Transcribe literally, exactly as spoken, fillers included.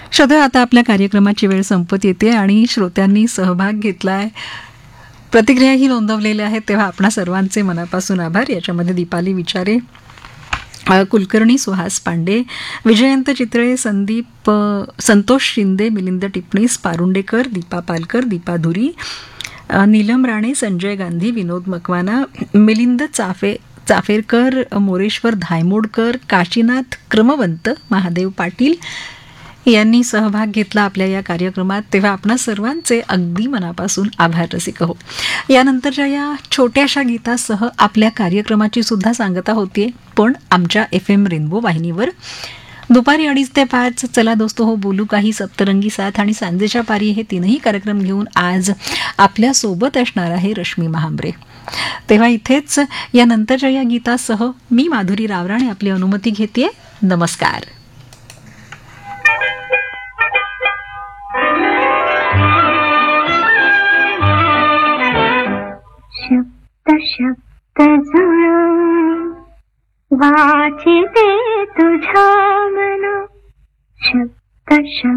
श्रोत्या, आता आपल्या कार्यक्रमाची वेळ संपत येते आणि श्रोत्यांनी सहभाग घेतलाय, प्रतिक्रियाही नोंदवलेल्या आहेत, तेव्हा आपणा सर्वांचे मनापासून आभार. याच्यामध्ये दीपाली विचारे, कुलकर्णी सुहास पांडे, विजयंत चितळे, संदीप संतोष शिंदे, मिलिंद टिपणीस, पारुंडेकर, दीपा पालकर, दीपा धुरी, नीलम राणे, संजय गांधी, विनोद मकवाना, मिलिंद चाफे चाफेरकर, मोरेश्वर धायमोडकर, काशीनाथ क्रमवंत, महादेव पाटील यांनी सहभाग घेतला आपल्या या कार्यक्रमात, तेव्हा आपणा सर्वांचे अगदी मनापासून आभार रसिक हो. यानंतरच्या या छोट्याशा गीतासह आपल्या कार्यक्रमाची सुद्धा सांगता होतीये, पण आमच्या एफ एम रेनबो वाहिनीवर दुपारी अडीच ते पाच चला दोस्तो हो बोलू काही, सप्तरंगी साथ आणि सांजेच्या पारी हे तीनही कार्यक्रम घेऊन आज आपल्या सोबत असणार आहे रश्मी महांबरे. तेव्हा इथेच या नंतरच्या या गीतासह मी माधुरी रावराणे आपली अनुमती घेते. नमस्कार. शब्द शब्द जुळून वाचिते तुझ्या मना, शब्द शब्द